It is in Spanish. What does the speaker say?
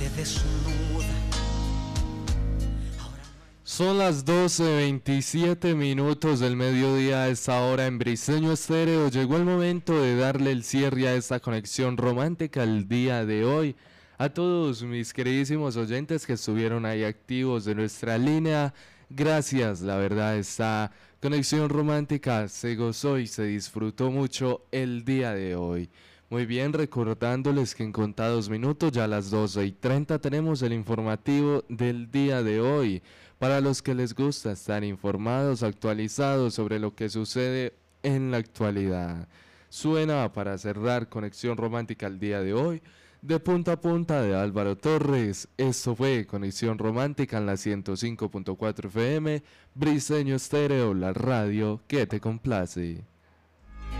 te desnuda. Son las 12:27 del mediodía a esta hora en Briseño Estéreo. Llegó el momento de darle el cierre a esta conexión romántica el día de hoy. A todos mis queridísimos oyentes que estuvieron ahí activos de nuestra línea, gracias. La verdad, esta conexión romántica se gozó y se disfrutó mucho el día de hoy. Muy bien, recordándoles que en contados minutos, ya a las 12:30, tenemos el informativo del día de hoy. Para los que les gusta estar informados, actualizados sobre lo que sucede en la actualidad. Suena para cerrar Conexión Romántica el día de hoy, de punta a punta de Álvaro Torres. Esto fue Conexión Romántica en la 105.4 FM, Briseño Estéreo, la radio que te complace.